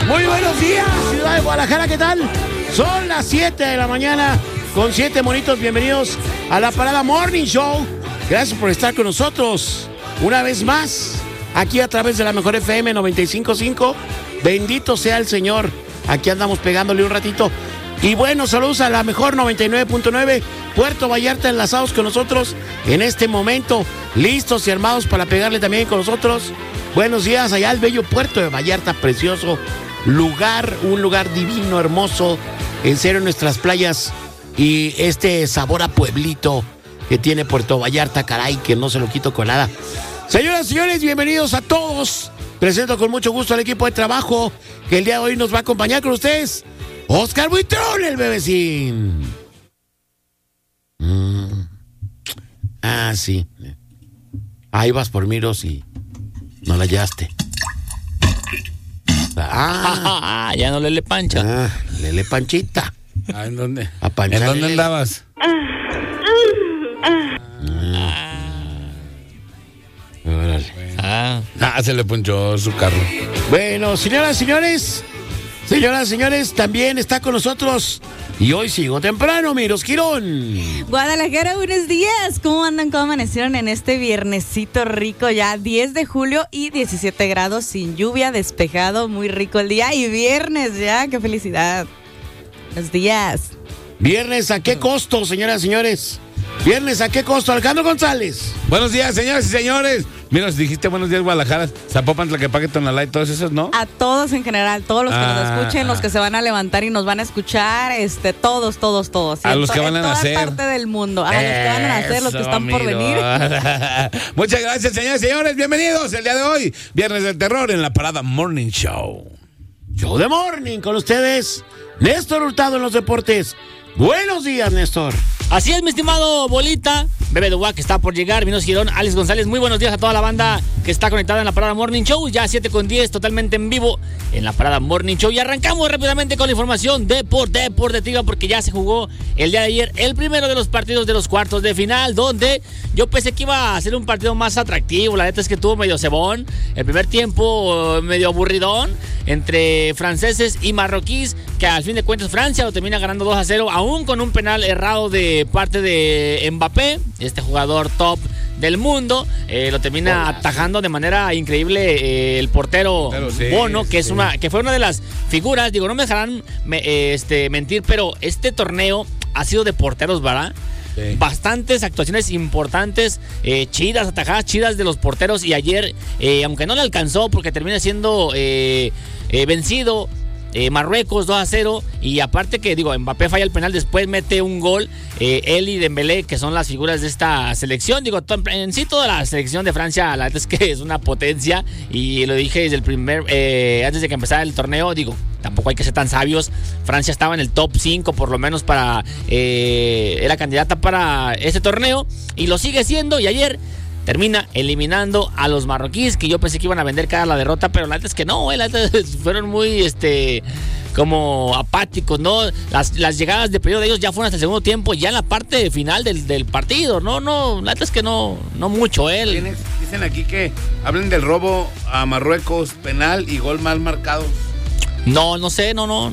Muy buenos días, ciudad de Guadalajara, ¿qué tal? Son las 7 de la mañana con 7 monitos. Bienvenidos a la Parada Morning Show. Gracias por estar con nosotros una vez más aquí a través de la Mejor FM 95.5. Bendito sea el Señor. Aquí andamos pegándole un ratito. Y bueno, saludos a la Mejor 99.9 Puerto Vallarta, enlazados con nosotros en este momento, listos y armados para pegarle también con nosotros. Buenos días allá al bello Puerto de Vallarta, precioso lugar, un lugar divino, hermoso, en serio, nuestras playas y este sabor a pueblito que tiene Puerto Vallarta, caray, que no se lo quito con nada. Señoras y señores, bienvenidos a todos. Presento con mucho gusto al equipo de trabajo que el día de hoy nos va a acompañar con ustedes. Oscar Buitrón, el bebecín. Ah, sí. Ahí vas por Miros y no la hallaste. Ya no Lele Pancha. Lele Panchita. ¿En dónde? A Pancha ¿En dónde Lele. andabas? Órale. Se le punchó su carro. Bueno, señoras y señores, también está con nosotros. Y hoy sigo temprano, Miros Quirón. Guadalajara, buenos días. ¿Cómo andan? ¿Cómo amanecieron en este viernesito rico? Ya 10 de julio y 17 grados sin lluvia, despejado, muy rico el día. Y viernes ya, qué felicidad. Buenos días. Viernes, ¿a qué costo, señoras y señores? Viernes, ¿a qué costo? Alejandro González. Buenos días, señoras y señores. Mira, dijiste buenos días, Guadalajara, Zapopan, Tlaquepaque, Tonalá y todos esos, ¿no? A todos en general, todos los que nos escuchen, los que se van a levantar y nos van a escuchar, todos. A los que van a nacer. En toda parte del mundo. A los que van a nacer, los que están por venir. Muchas gracias, señoras y señores. Bienvenidos el día de hoy, Viernes del Terror, en la Parada Morning Show. Show de Morning con ustedes, Néstor Hurtado en los deportes. Buenos días, Néstor. Así es, mi estimado Bolita, Bebé de Guá, que está por llegar, Minos Girón, Alex González. Muy buenos días a toda la banda que está conectada en la Parada Morning Show. Ya 7:10, totalmente en vivo en la Parada Morning Show. Y arrancamos rápidamente con la información deportiva, porque ya se jugó el día de ayer el primero de los partidos de los cuartos de final, donde yo pensé que iba a ser un partido más atractivo. La neta es que tuvo medio cebón. El primer tiempo medio aburridón entre franceses y marroquíes, que al fin de cuentas Francia lo termina ganando 2-0, aún con un penal errado de parte de Mbappé, este jugador top del mundo. Lo termina atajando de manera increíble el portero Bono, que es que fue una de las figuras. Digo, no me dejarán mentir, pero este torneo ha sido de porteros, ¿verdad? Sí. Bastantes actuaciones importantes, chidas, atajadas chidas de los porteros. Y ayer, aunque no le alcanzó porque termina siendo vencido Marruecos 2-0, y aparte que Mbappé falla el penal, después mete un gol él y Dembélé, que son las figuras de esta selección. En sí toda la selección de Francia, la verdad es que es una potencia, y lo dije desde el antes de que empezara el torneo, tampoco hay que ser tan sabios. Francia estaba en el top 5 por lo menos era candidata para este torneo, y lo sigue siendo, y ayer termina eliminando a los marroquíes, que yo pensé que iban a vender cara a la derrota, pero la verdad es que no, la verdad fueron muy como apáticos, ¿no? Las llegadas de periodo de ellos ya fueron hasta el segundo tiempo, ya en la parte final del partido, no, la verdad es que no mucho. Dicen aquí que hablen del robo a Marruecos, penal y gol mal marcado. No sé, no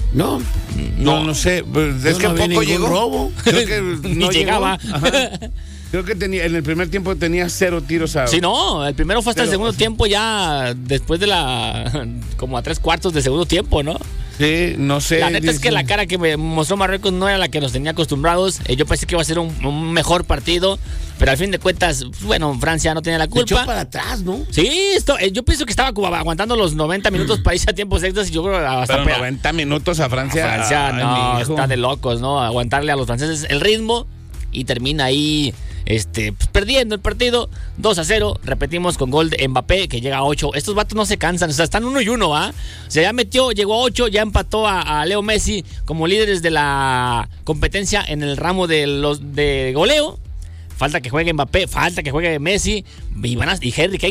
sé, pues es que poco llegó. Robo. Creo que ni llegaba. Creo que en el primer tiempo tenía 0 tiros a... Sí, no, el primero fue hasta el segundo tiempo, ya después de como a 3/4 del segundo tiempo, ¿no? Sí, no sé. La neta es que la cara que me mostró Marruecos no era la que nos tenía acostumbrados. Yo pensé que iba a ser un mejor partido, pero al fin de cuentas, Francia no tenía la culpa. Se echó para atrás, ¿no? Sí, yo pienso que estaba como aguantando los 90 minutos para irse a tiempos extras, y yo creo hasta... Pero 90 minutos a Francia. No, está de locos, ¿no? Aguantarle a los franceses el ritmo, y termina ahí perdiendo el partido 2-0. Repetimos, con gol de Mbappé, que llega a 8. Estos vatos no se cansan, están 1-1, ¿ah? O sea, ya llegó a 8, ya empató a Leo Messi como líderes de la competencia en el ramo de goleo. Falta que juegue Mbappé, falta que juegue Messi y Harry Kane.